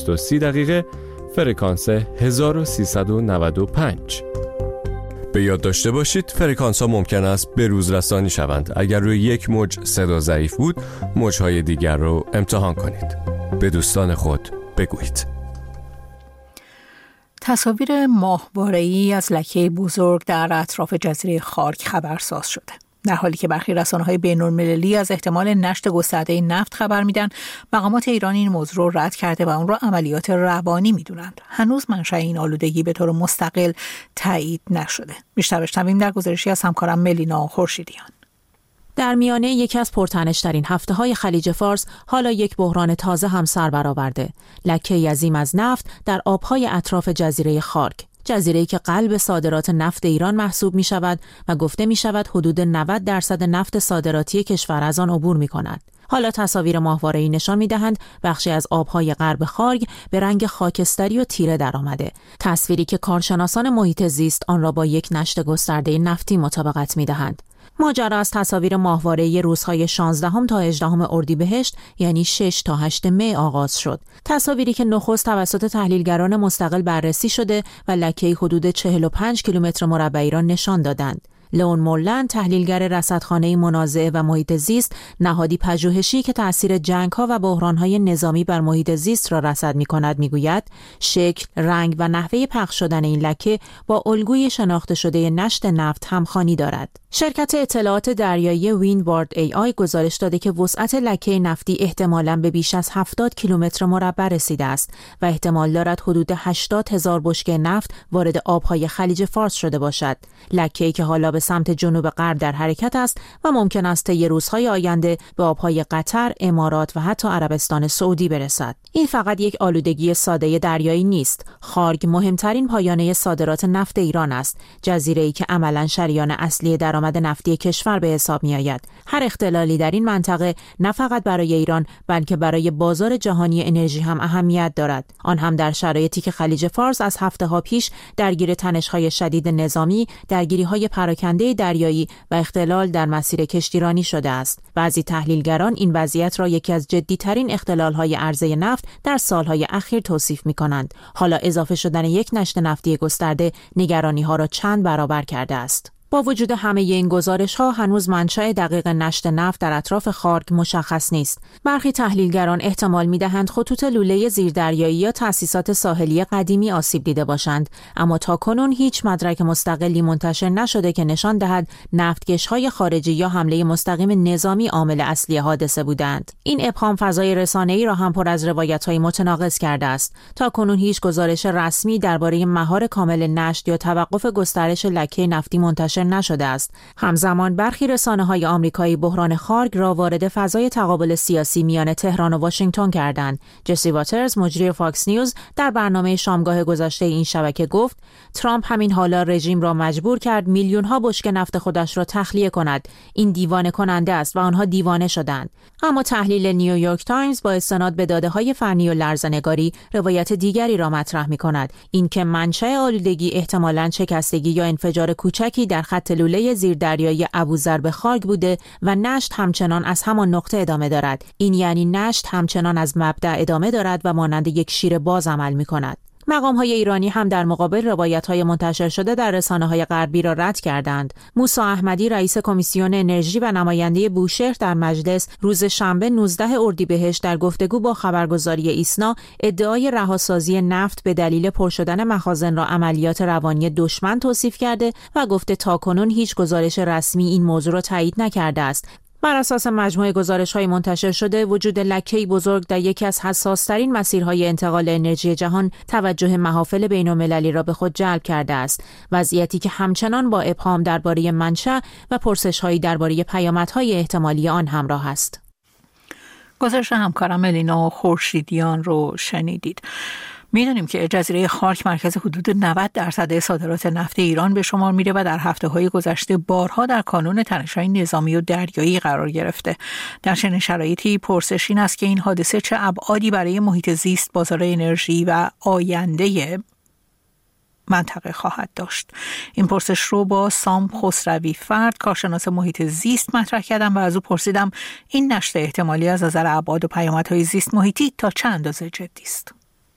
6:30 دقیقه فرکانس 1395. به یاد داشته باشید فرکانس ها ممکن است به روز رسانی شوند. اگر روی یک موج صدا ضعیف بود، موج‌های دیگر رو امتحان کنید. به دوستان خود بگویید. تصاویر ماهواره‌ای از لکه بزرگ در اطراف جزیره خارک خبرساز شده. در حالی که برخی رسانه‌های بین‌المللی از احتمال نشت گسترده نفت خبر میدن، مقامات ایران این موضوع رو رد کرده و اون را عملیات روانی میدونند. هنوز منشأ این آلودگی به طور مستقل تایید نشده. بیشتر بشنویم در گزارشی از همکارم ملینا خورشیدیان. در میانه یکی از پرتنش‌ترین هفته‌های خلیج فارس، حالا یک بحران تازه هم سر برآورده. لکه‌ای عظیم از نفت در آب‌های اطراف جزیره خارک. جزیره‌ای که قلب صادرات نفت ایران محسوب می‌شود و گفته می‌شود حدود 90% نفت صادراتی کشور از آن عبور می‌کند. حالا تصاویر ماهواره‌ای نشان می‌دهند بخشی از آب‌های غرب خارک به رنگ خاکستری و تیره درآمده. تصویری که کارشناسان محیط زیست آن را با یک نشت گسترده نفتی مطابقت می‌دهند. ماجرا از تصاویر ماهواره‌ای روزهای 16 تا 18 اردیبهشت یعنی 6 تا 8 می آغاز شد. تصاویری که نخست توسط تحلیلگران مستقل بررسی شده و لکه‌ای حدود 45 کیلومتر مربعی را نشان دادند. لئون مورلند، تحلیلگر رصدخانه منازعه و محیط زیست، نهادی پژوهشی که تأثیر جنگ‌ها و بحران‌های نظامی بر محیط زیست را رصد می‌کند، می‌گوید شکل، رنگ و نحوه پخش شدن این لکه با الگوی شناخته شده نشت نفت همخوانی دارد. شرکت اطلاعات دریایی ویندوارد AI گزارش داده که وسعت لکه نفتی احتمالاً به بیش از 70 کیلومتر مربع رسیده است و احتمال دارد حدود 80,000 بشکه نفت وارد آب‌های خلیج فارس شده باشد. لکه‌ای که حالا به سمت جنوب غرب در حرکت است و ممکن است طی روزهای آینده به آب‌های قطر، امارات و حتی عربستان سعودی برسد. این فقط یک آلودگی ساده دریایی نیست. خارک مهمترین پایانه صادرات نفت ایران است، جزیره‌ای که عملاً شریان اصلی درآمد نفتی کشور به حساب می‌آید. هر اختلالی در این منطقه نه فقط برای ایران بلکه برای بازار جهانی انرژی هم اهمیت دارد. آن هم در شرایطی که خلیج فارس از هفته‌ها پیش درگیر تنش‌های شدید نظامی، درگیری‌های پراکنده دریایی و اختلال در مسیر کشتیرانی شده است. بعضی تحلیلگران این وضعیت را یکی از جدی‌ترین اختلال‌های عرضه نفت در سال‌های اخیر توصیف می‌کنند. حالا اضافه شدن یک نشت نفتی گسترده نگرانی‌ها را چند برابر کرده است. با وجود همه این گزارش‌ها هنوز منشأ دقیق نشت نفت در اطراف خارک مشخص نیست. برخی تحلیلگران احتمال می‌دهند خطوط لوله زیردریایی یا تأسیسات ساحلی قدیمی آسیب دیده باشند، اما تاکنون هیچ مدرک مستقلی منتشر نشده که نشان دهد نفتکش‌های خارجی یا حمله مستقیم نظامی عامل اصلی حادثه بودند. این ابهام فضای رسانه‌ای را هم پر از روایت‌های متناقض کرده است. تاکنون هیچ گزارش رسمی درباره مهار کامل نشت یا توقف گسترش لکه نفتی منتشر نشده است. همزمان برخی رسانه‌های آمریکایی بحران خارک را وارد فضای تقابل سیاسی میان تهران و واشنگتن کردند. جسی واترز، مجری فاکس نیوز، در برنامه شامگاه گذشته این شبکه گفت ترامپ همین حالا رژیم را مجبور کرد میلیون‌ها بشکه نفت خودش را تخلیه کند. این دیوانه کننده است و آنها دیوانه شدند. اما تحلیل نیویورک تایمز با استناد به داده‌های فنی و لرزه‌نگاری روایت دیگری را مطرح می‌کند، اینکه منشأ آلودگی احتمالاً شکستگی یا انفجار کوچکی در خط لوله زیردریایی ابوذر به خارک بوده و نشت همچنان از همان نقطه ادامه دارد. این یعنی نشت همچنان از مبدأ ادامه دارد و مانند یک شیر باز عمل می‌کند. مقام‌های ایرانی هم در مقابل روایت‌های منتشر شده در رسانه‌های غربی را رد کردند. موسی احمدی، رئیس کمیسیون انرژی و نماینده بوشهر در مجلس، روز شنبه 19 اردیبهشت در گفتگو با خبرگزاری ایسنا ادعای رهاسازی نفت به دلیل پر شدن مخازن را عملیات روانی دشمن توصیف کرده و گفته تاکنون هیچ گزارش رسمی این موضوع را تایید نکرده است. بر اساس مجموعه گزارش‌های منتشر شده، وجود لکه‌ای بزرگ در یکی از حساس‌ترین مسیرهای انتقال انرژی جهان توجه محافل بین‌المللی را به خود جلب کرده است. وضعیتی که همچنان با ابهام درباره منشأ و پرسش‌هایی درباره پیامدهای احتمالی آن همراه است. گزارش همکارم ملینا خورشیدیان رو شنیدید. می‌دونیم که جزیره خارک مرکز حدود 90% صادرات نفت ایران به شمار میره و در هفته‌های گذشته بارها در کانون تنش‌های نظامی و دریایی قرار گرفته. در چنین شرایطی پرسش این است که این حادثه چه ابعادی برای محیط زیست، بازار انرژی و آینده منطقه خواهد داشت. این پرسش رو با سام خسروی فرد، کارشناس محیط زیست، مطرح کردم و از او پرسیدم این نشت احتمالی از نظر ابعاد و پیامدهای زیست محیطی تا چند اندازه جدی است.